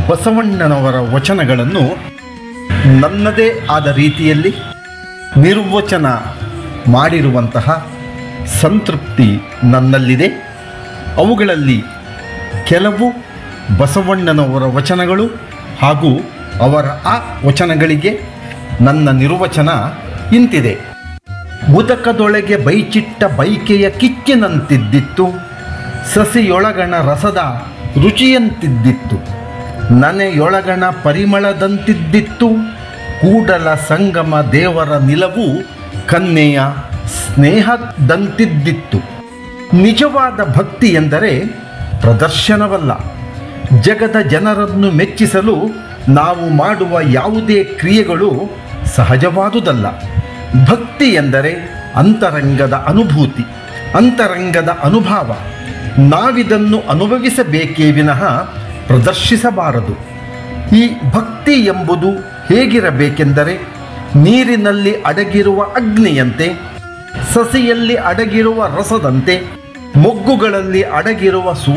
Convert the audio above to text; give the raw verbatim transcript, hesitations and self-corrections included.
ಬಸವಣ್ಣನವರ ವಚನಗಳನ್ನು ನನ್ನದೇ ಆದ ರೀತಿಯಲ್ಲಿ ನಿರ್ವಚನ ಮಾಡಿರುವಂತಹ ಸಂತೃಪ್ತಿ ನನ್ನಲ್ಲಿದೆ. ಅವುಗಳಲ್ಲಿ ಕೆಲವು ಬಸವಣ್ಣನವರ ವಚನಗಳು ಹಾಗೂ ಅವರ ಆ ವಚನಗಳಿಗೆ ನನ್ನ ನಿರ್ವಚನ ಇಂತಿದೆ. ಉದಕದೊಳಗೆ ಬೈಚಿಟ್ಟ ಬೈಕೆಯ ಕಿಕ್ಕಿನಂತಿದ್ದಿತ್ತು, ಸಸಿಯೊಳಗಣ ರಸದ ರುಚಿಯಂತಿದ್ದಿತ್ತು, ನನೆಯೊಳಗಣ ಪರಿಮಳದಂತಿದ್ದಿತ್ತು, ಕೂಡಲ ಸಂಗಮ ದೇವರ ನಿಲವು ಕನ್ಯೆಯ ಸ್ನೇಹದಂತಿದ್ದಿತ್ತು. ನಿಜವಾದ ಭಕ್ತಿ ಎಂದರೆ ಪ್ರದರ್ಶನವಲ್ಲ. ಜಗದ ಜನರನ್ನು ಮೆಚ್ಚಿಸಲು ನಾವು ಮಾಡುವ ಯಾವುದೇ ಕ್ರಿಯೆಗಳು ಸಹಜವಾದುದಲ್ಲ. ಭಕ್ತಿ ಎಂದರೆ ಅಂತರಂಗದ ಅನುಭೂತಿ, ಅಂತರಂಗದ ಅನುಭವ. ನಾವಿದನ್ನು ಅನುಭವಿಸಬೇಕೇ ವಿನಃ ಪ್ರದರ್ಶಿಸಬಾರದು. ಈ ಭಕ್ತಿ ಎಂಬುದು ಹೇಗಿರಬೇಕೆಂದರೆ ನೀರಿನಲ್ಲಿ ಅಡಗಿರುವ ಅಗ್ನಿಯಂತೆ, ಸಸಿಯಲ್ಲಿ ಅಡಗಿರುವ ರಸದಂತೆ, ಮೊಗ್ಗುಗಳಲ್ಲಿ ಅಡಗಿರುವ